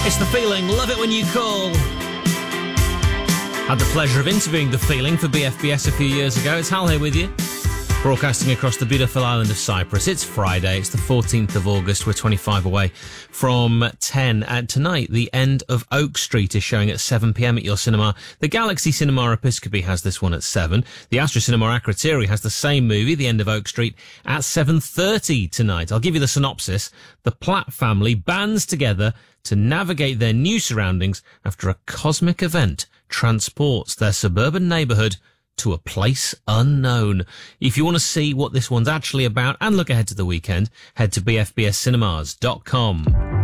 It's The Feeling, love it when you call. Had the pleasure of interviewing The Feeling for BFBS a few years ago. It's Hal here with you, broadcasting across the beautiful island of Cyprus. It's Friday, it's the 14th of August. We're 25 away from 10. And tonight, The End of Oak Street is showing at 7pm at your cinema. The Galaxy Cinema Episcopi has this one at 7. The Astra Cinema Akrotiri has the same movie, The End of Oak Street, at 7:30 tonight. I'll give you the synopsis. The Platt family bands together to navigate their new surroundings after a cosmic event transports their suburban neighbourhood to a place unknown. If you want to see what this one's actually about and look ahead to the weekend, head to bfbscinemas.com.